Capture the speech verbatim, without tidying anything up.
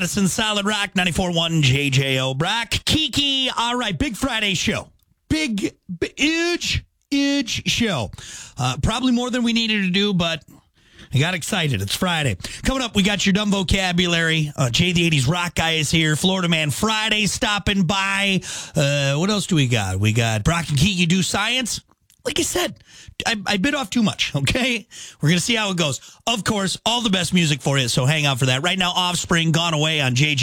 Madison, Solid Rock, ninety-four point one J J O. Brock, Kiki. All right, big Friday show. Big, big huge, huge show. Uh, probably more than we needed to do, but I got excited. It's Friday. Coming up, we got your dumb vocabulary. Uh, Jay the eighties Rock Guy is here. Florida Man Friday stopping by. Uh, what else do we got? We got Brock and Kiki do science. Like I said, I, I bit off too much, okay? We're going to see how it goes. Of course, all the best music for you, so hang out for that. Right now, Offspring, Gone Away on J J.